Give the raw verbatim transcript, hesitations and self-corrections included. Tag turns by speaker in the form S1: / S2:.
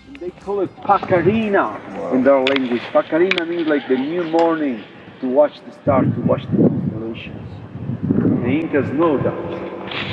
S1: They call it Pacarina in their language. Pacarina means like the new morning to watch the stars, to watch the constellations. The Incas know that.